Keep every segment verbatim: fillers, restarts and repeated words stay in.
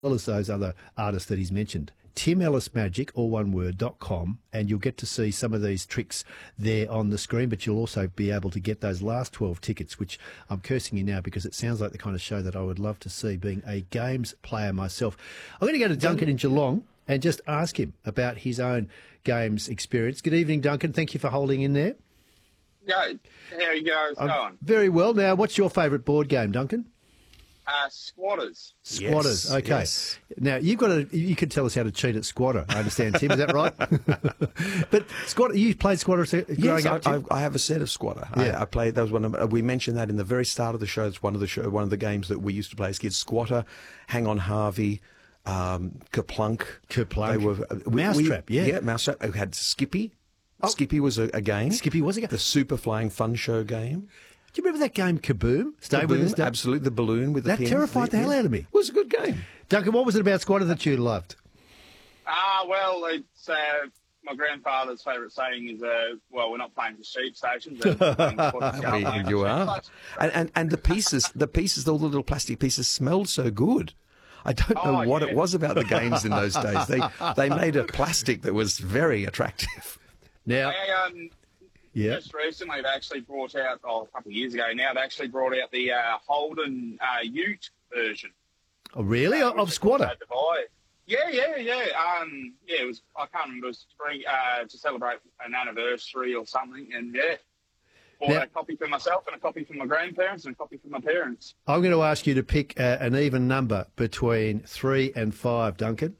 well as those other artists that he's mentioned. Tim Ellis Magic, all one word, dot com, and you'll get to see some of these tricks there on the screen, but you'll also be able to get those last twelve tickets, which I'm cursing you now because it sounds like the kind of show that I would love to see, being a games player myself. I'm going to go to Duncan in Geelong and just ask him about his own games experience. Good evening, Duncan. Thank you for holding in there. Yeah, how you guys I'm going? very well. Now, what's your favourite board game, Duncan? Uh, squatters. Squatters, Yes, okay. yes. Now, you've got to, you can tell us how to cheat at Squatter, I understand, Tim, is that right? But Squatter, you played Squatter growing Yes, up, I, Tim? I, I have a set of Squatter. Yeah. I, I played. That was one of. We mentioned that in the very start of the show. It's one of the show, one of the games that we used to play as kids. Squatter, Hang on Harvey, um, Kerplunk. Kerplunk. They were we- Mousetrap, we- yeah. yeah, Mousetrap. We had Skippy. Skippy was a, a game. Skippy was a game. The Super Flying Fun Show game. Do you remember that game, Kaboom? Stay with Kaboom, us, Dun- absolutely. The balloon with the That pin. terrified the hell out of me. It was a good game. Duncan, what was it about Squatter that you loved? Ah, well, it's uh, my grandfather's favourite saying is, uh, well, we're not playing for sheep stations. We're playing for squatters. Well, you are. And, and and the pieces, the pieces, all the little plastic pieces smelled so good. I don't know Oh, what yeah. it was about the games in those days. They they made a plastic that was very attractive. Now, I, um, yeah. Just recently, they've actually brought out, oh, a couple of years ago now, they actually brought out the uh, Holden uh, Ute version. Oh, really? Uh, Of which was Squatter? hard to buy. Yeah, yeah, yeah. Um, yeah, it was, I can't remember, it was three, uh, to celebrate an anniversary or something, and yeah. Bought Now- a copy for myself and a copy for my grandparents and a copy for my parents. I'm going to ask you to pick uh, an even number between three and five, Duncan.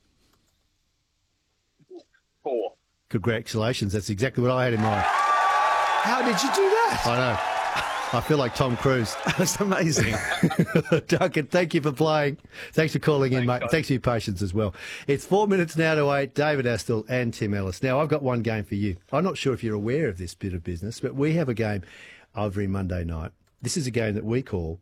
Four. Congratulations. That's exactly what I had in mind. How did you do that? I know. I feel like Tom Cruise. That's amazing. Duncan, thank you for playing. Thanks for calling in, Thanks, mate. guys. Thanks for your patience as well. It's four minutes now to eight. David Astle and Tim Ellis. Now, I've got one game for you. I'm not sure if you're aware of this bit of business, but we have a game every Monday night. This is a game that we call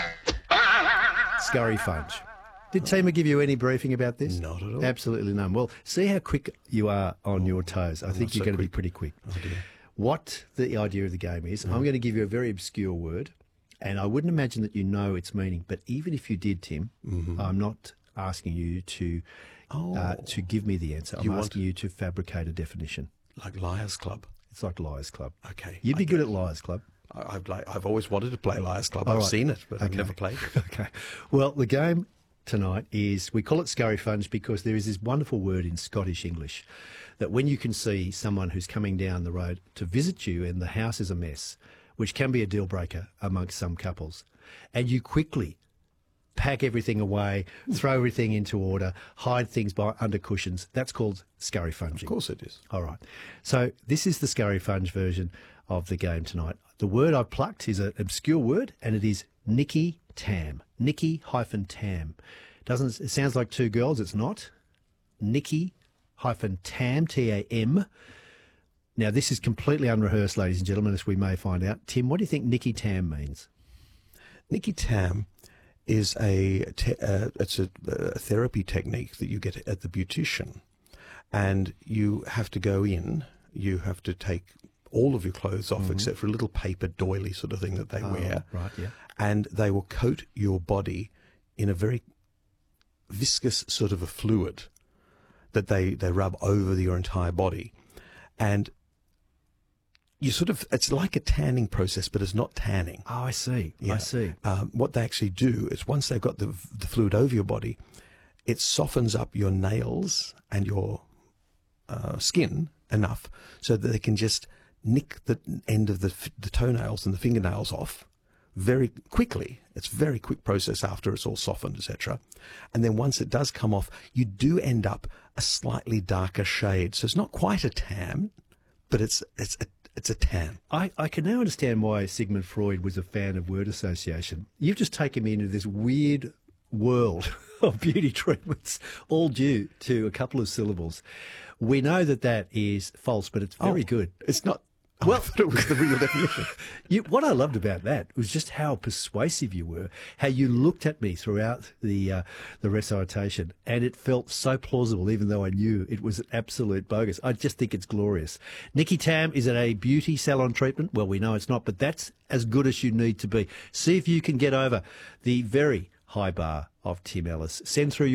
Scurry Funge. Did Tima give you any briefing about this? Not at all. Absolutely none. Well, see how quick you are on your toes. I think not you're so going to be quick. pretty quick. Oh, dear. What the idea of the game is, I'm going to give you a very obscure word, and I wouldn't imagine that you know its meaning. But even if you did, Tim, I'm not asking you to uh, to give me the answer. I'm You want- asking you to fabricate a definition. Like Liars Club. It's like Liars Club. Okay. You'd be I good get at Liars Club. I, I've, like, I've always wanted to play Liars Club. All I've right. seen it, but I've Okay. never played it. Okay. Well, the game tonight is, we call it Scurry Funge because there is this wonderful word in Scottish English that when you can see someone who's coming down the road to visit you and the house is a mess, which can be a deal breaker amongst some couples, and you quickly pack everything away, throw everything into order, hide things by under cushions, that's called scurry funging. Of course it is. All right. So this is the Scurry Funge version of the game tonight. The word I've plucked is an obscure word, and it is Nikki Tam. Nikki hyphen Tam. Doesn't it sounds like two girls? It's not. Nikki hyphen Tam, T A M. Now this is completely unrehearsed, ladies and gentlemen, as we may find out. Tim, what do you think Nikki Tam means? Nikki Tam is a te- uh, it's a, a therapy technique that you get at the beautician, and you have to go in. You have to take all of your clothes off except for a little paper doily sort of thing that they wear, right, yeah. and they will coat your body in a very viscous sort of a fluid that they, they rub over your entire body, and you sort of, it's like a tanning process, but it's not tanning. Oh, I see. I see. Um, what they actually do is once they've got the, the fluid over your body, it softens up your nails and your uh, skin enough so that they can just nick the end of the, f- the toenails and the fingernails off very quickly. It's a very quick process after it's all softened, et cetera. And then once it does come off, you do end up a slightly darker shade. So it's not quite a tan, but it's it's a It's a tan. I, I can now understand why Sigmund Freud was a fan of word association. You've just taken me into this weird world of beauty treatments, all due to a couple of syllables. We know that that is false, but it's very Oh, good. It's not. Well- Well, I thought it was the real definition. You, what I loved about that was just how persuasive you were, how you looked at me throughout the uh, the recitation, and it felt so plausible, even though I knew it was absolute bogus. I just think it's glorious. Nikki Tam, is it a beauty salon treatment? Well, we know it's not, but that's as good as you need to be. See if you can get over the very high bar of Tim Ellis. Send through your